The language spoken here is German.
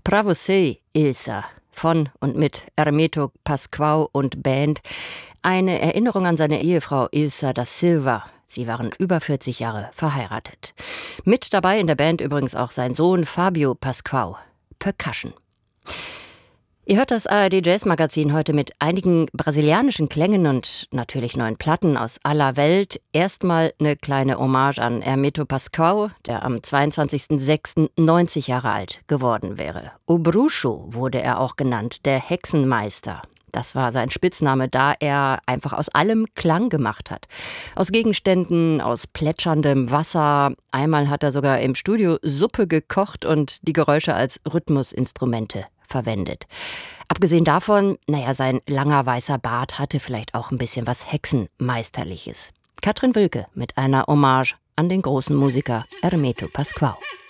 Pra você, Ilsa, von und mit Hermeto Pascoal und Band. Eine Erinnerung an seine Ehefrau Ilsa da Silva. Sie waren über 40 Jahre verheiratet. Mit dabei in der Band übrigens auch sein Sohn Fabio Pascoal, Percussion. Ihr hört das ARD Jazz Magazin heute mit einigen brasilianischen Klängen und natürlich neuen Platten aus aller Welt. Erstmal eine kleine Hommage an Hermeto Pascoal, der am 22.06. 90 Jahre alt geworden wäre. O Bruxo wurde er auch genannt, der Hexenmeister. Das war sein Spitzname, da er einfach aus allem Klang gemacht hat. Aus Gegenständen, aus plätscherndem Wasser. Einmal hat er sogar im Studio Suppe gekocht und die Geräusche als Rhythmusinstrumente verwendet. Abgesehen davon, sein langer weißer Bart hatte vielleicht auch ein bisschen was Hexenmeisterliches. Katrin Wilke mit einer Hommage an den großen Musiker Hermeto Pascoal.